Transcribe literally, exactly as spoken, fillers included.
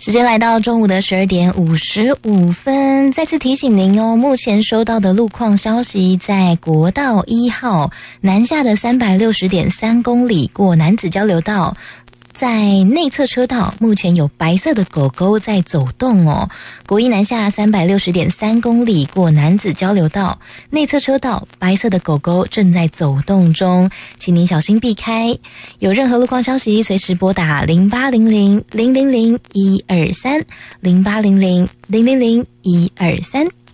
时间来到中午的十二点五十五分，再次提醒您哦，目前收到的路况消息，在国道一号南下的 三百六十点三公里过楠梓交流道，在内侧车道目前有白色的狗狗在走动哦。国一南下 三百六十点三公里过楠梓交流道，内侧车道白色的狗狗正在走动中，请您小心避开。有任何路况消息随时拨打零八零零零零零一二三 零八零零零零零一二三。